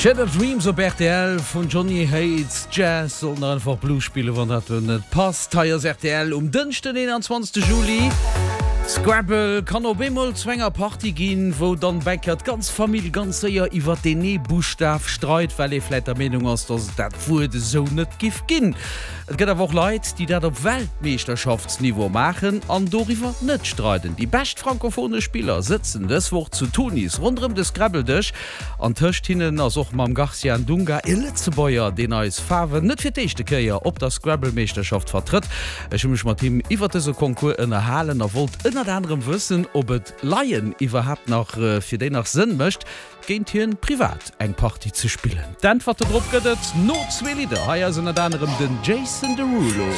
Shattered Dreams op RTL von Johnny Hates Jazz und einfach Bluespiele wann dat net passt. Teiers RTL dünchten 21. Juli. Scrabble kann op bemmel Zwänger Party gin, wo dann Beckert ganz Familie ganz séier iwwer den Buchstab streit, weil vielleicht der Meinung ass dats dat wurde so net gif ginn. Et gëtt awoch Leiit, die dat op Weltmeisterschaftsniveau machen an doriwer net streiten. Die best frankophone Spieler sitzen deswoch zu Tunis rundum des Scrabble-Dech an töcht hinnen as och mam Garcia Dunga e Litzebäier, den als Fawe net fir d'echte Käier op der Scrabble-Meisterschaft vertritt. Ech mich mat Team iwwer se Konkurs ënnerhalen wollt anderem wissen, ob et Laien überhaupt noch für den nach Sinn möcht, geht hier privat ein Party zu spielen. Dann wird der Druck gedet, no 2 Lieder. Hier sind anderem den Jason Derulo.